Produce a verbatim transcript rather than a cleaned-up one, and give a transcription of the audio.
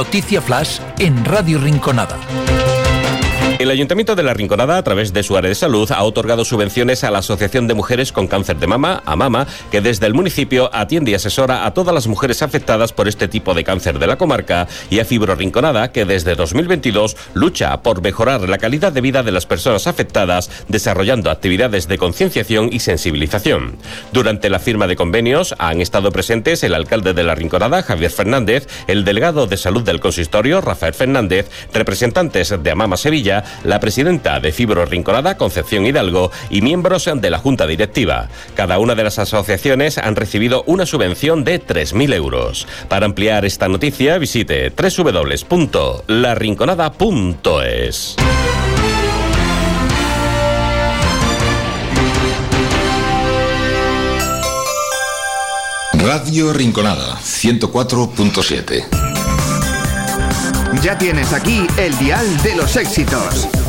Noticia Flash en Radio Rinconada. El Ayuntamiento de La Rinconada, a través de su área de salud, ha otorgado subvenciones a la Asociación de Mujeres con Cáncer de Mama, AMAMA, que desde el municipio atiende y asesora a todas las mujeres afectadas por este tipo de cáncer de la comarca, y a Fibro Rinconada, que desde dos mil veintidós lucha por mejorar la calidad de vida de las personas afectadas, desarrollando actividades de concienciación y sensibilización. Durante la firma de convenios han estado presentes el alcalde de La Rinconada, Javier Fernández, el delegado de salud del consistorio, Rafael Fernández, representantes de AMAMA Sevilla, la presidenta de Fibro Rinconada, Concepción Hidalgo, y miembros de la Junta Directiva. Cada una de las asociaciones han recibido una subvención de tres mil euros. Para ampliar esta noticia, visite doble u doble u doble u punto la rinconada punto es. Radio Rinconada, ciento cuatro punto siete. Ya tienes aquí el dial de los éxitos.